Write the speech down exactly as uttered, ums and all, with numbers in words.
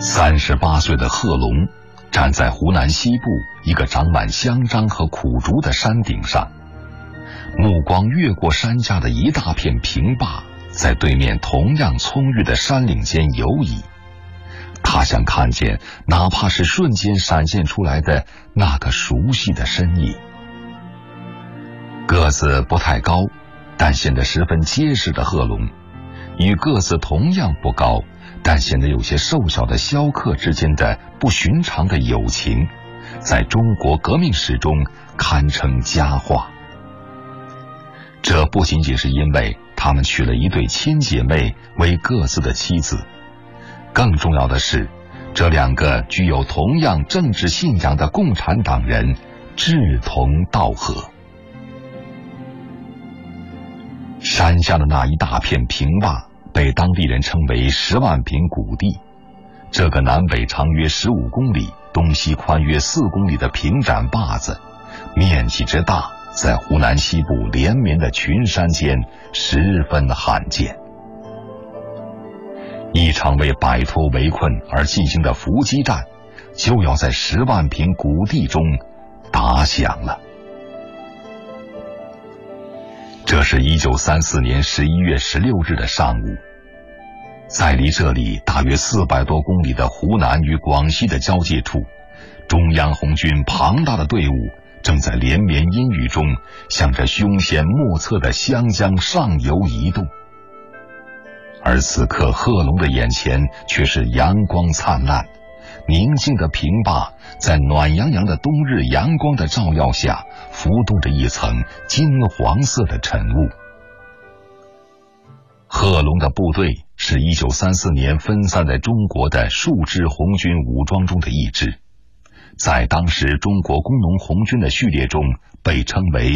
三十八岁的贺龙站在湖南西部一个长满香樟和苦竹的山顶上，目光越过山下的一大片平坝，在对面同样葱郁的山岭间游移。他想看见哪怕是瞬间闪现出来的那个熟悉的身影。个子不太高，但显得十分结实的贺龙，与个子同样不高但显得有些瘦小的萧克之间的不寻常的友情，在中国革命史中堪称佳话。这不仅仅是因为他们娶了一对亲姐妹为各自的妻子，更重要的是，这两个具有同样政治信仰的共产党人志同道合。山下的那一大片平坝被当地人称为十万坪谷地，这个南北长约十五公里、东西宽约四公里的平展坝子，面积之大，在湖南西部连绵的群山间十分罕见。一场为摆脱围困而进行的伏击战，就要在十万坪谷地中打响了。这是一九三四年十一月十六日的上午，在离这里大约四百多公里的湖南与广西的交界处，中央红军庞大的队伍正在连绵阴雨中向着凶险莫测的湘江上游移动。而此刻贺龙的眼前却是阳光灿烂，宁静的平坝在暖洋洋的冬日阳光的照耀下浮动着一层金黄色的晨雾。贺龙的部队是一九三四年分散在中国的数支红军武装中的一支，在当时中国工农红军的序列中被称为